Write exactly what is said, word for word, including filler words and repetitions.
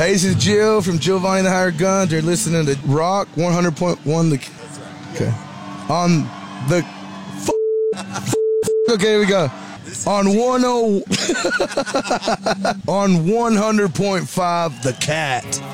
Hey, this is Jill from Giovanni the Hired Gun. They're listening to Rock one hundred point one. The okay on the f- okay, here we go on one oh on one hundred point five. The Cat.